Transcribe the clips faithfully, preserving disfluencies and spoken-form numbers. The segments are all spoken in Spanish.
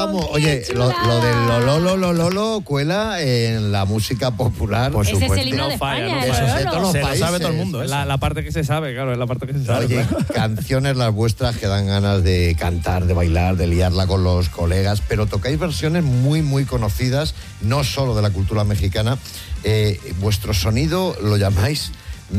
como, oye, lo, lo del Lolo, Lolo, Lolo cuela en la música popular. Por Ese es supuesto. el himno No de falla, España, no el falla. Eso es de Lolo. todos los Se lo países. sabe todo el mundo. La, la parte que se sabe, claro, es la parte que se sabe. Oye, canciones las vuestras que dan ganas de cantar, de bailar, de liarla con los colegas, pero tocáis versiones muy, muy conocidas, no solo de la cultura mexicana. Eh, vuestro sonido lo llamáis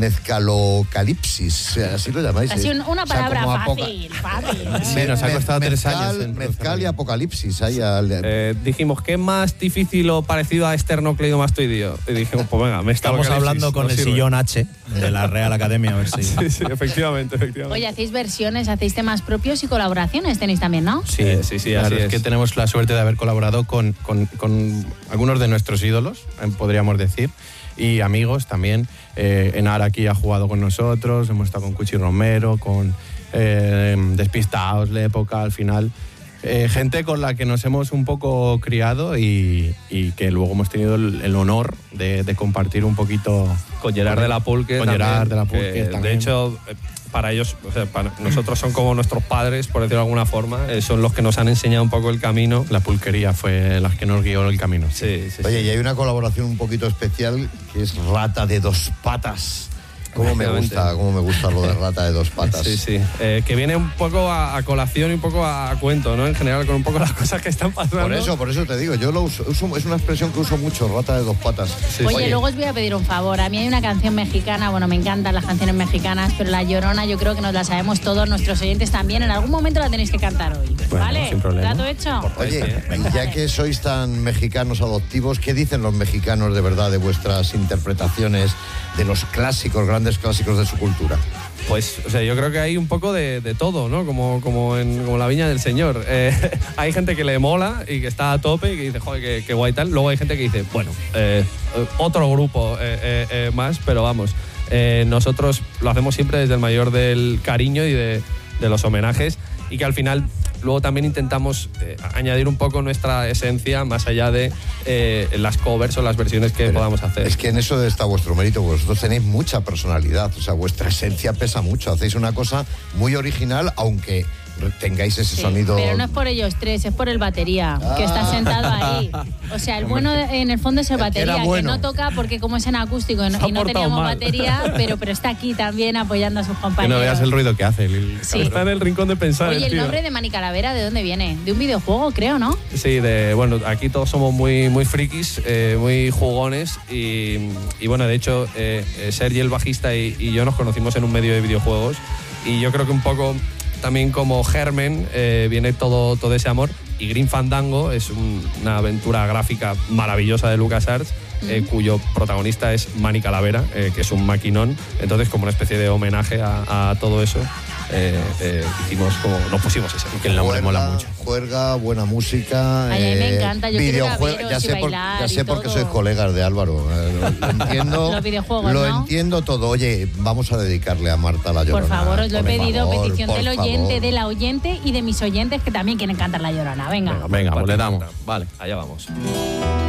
mezcalocalipsis, así lo llamáis. Así ¿eh? un- una O sea, palabra como apoca- fácil, fácil. ¿no? Sí, nos ha Mez- costado tres mezcal- años en Mezcal y apocalipsis. Ahí al- Eh, dijimos, ¿qué más difícil o parecido a esternocleidomastoideo? Y dijimos, pues venga, me Estamos hablando con el sillón H de la Real Academia, a ver si... Sí, sí, efectivamente, efectivamente. Oye, hacéis versiones, hacéis temas propios y colaboraciones tenéis también, ¿no? Sí, sí, sí, la así verdad es es. que tenemos la suerte de haber colaborado con, con- con algunos de nuestros ídolos, eh, podríamos decir, y amigos también. Eh, Enar aquí ha jugado con nosotros, hemos estado con Cuchi Romero, con eh, Despistaos, La Época, al final. Eh, gente con la que nos hemos un poco criado y, y que luego hemos tenido el, el honor de, de compartir un poquito Con Gerard de la Pulque. Con también, Gerard de la Pulque que, también. De hecho, eh, para ellos, o sea, para nosotros son como nuestros padres, por decirlo de alguna forma. Eh, son los que nos han enseñado un poco el camino. La pulquería fue la que nos guió el camino. Sí, sí, Oye, sí. y hay una colaboración un poquito especial que es Rata de Dos Patas. ¿Cómo me Efectivamente. gusta, cómo me gusta lo de Rata de Dos Patas? Sí, sí. Eh, que viene un poco a, a colación y un poco a, a cuento, ¿no? En general, con un poco las cosas que están pasando. Por eso, por eso te digo, yo lo uso, uso- es una expresión que uso mucho, Rata de Dos Patas. Sí, Oye, sí. luego os voy a pedir un favor. A mí hay una canción mexicana, bueno, me encantan las canciones mexicanas, pero La Llorona yo creo que nos la sabemos todos, nuestros oyentes también. En algún momento la tenéis que cantar hoy, Bueno, ¿vale? sin problema. ¿Trato hecho? Oye, y ya que sois tan mexicanos adoptivos, ¿qué dicen los mexicanos de verdad de vuestras interpretaciones de los clásicos, grandes clásicos de su cultura? Pues, o sea, yo creo que hay un poco de, de todo, ¿no? Como, como en como la viña del Señor. Eh, hay gente que le mola y que está a tope y que dice, joder, qué, qué guay tal. Luego hay gente que dice, bueno, eh, otro grupo eh, eh, eh, más, pero vamos, eh, nosotros lo hacemos siempre desde el mayor del cariño y de, de los homenajes y que al final luego también intentamos eh, añadir un poco nuestra esencia más allá de eh, las covers o las versiones que Pero podamos hacer. Es que en eso está vuestro mérito, vosotros tenéis mucha personalidad, o sea, vuestra esencia pesa mucho, hacéis una cosa muy original, aunque tengáis ese Sí, sonido... pero no es por ellos tres, es por el batería, que está sentado ahí. O sea, el bueno de- en el fondo es el El que era batería, que, bueno. no toca porque como es en acústico y no, Se ha y no portado teníamos mal. batería, pero, pero está aquí también apoyando a sus Que compañeros. no veas el ruido que hace. El, Sí. Está en el rincón de pensar. Oye, el tío. nombre de Mani Calavera, ¿de dónde viene? De un videojuego, creo, ¿no? Sí, de, bueno, aquí todos somos muy, muy frikis, eh, muy jugones y, y bueno, de hecho, eh, eh, Sergi, el bajista, y, y yo nos conocimos en un medio de videojuegos y yo creo que un poco también como germen eh, viene todo, todo ese amor y Green Fandango es un- una aventura gráfica maravillosa de LucasArts eh, cuyo protagonista es Mani Calavera, eh, que es un maquinón, entonces como una especie de homenaje a, a todo eso eh, eh, hicimos como, nos pusimos ese. que el nombre Juerga, mola mucho. Juerga, buena música. Ay, a mí me encanta, yo quiero ir a videojue- veros ya y sé por, bailar ya y sé por qué todo. sois colegas de Álvaro. eh, Lo, lo entiendo. Los videojuegos, Lo ¿no? entiendo todo. Oye, vamos a dedicarle a Marta La Llorona. Por favor, os lo he por pedido, favor, petición por del oyente, favor. de la oyente y de mis oyentes que también quieren cantar La Llorona. Venga. Venga, pues le damos. Vale. Allá vamos.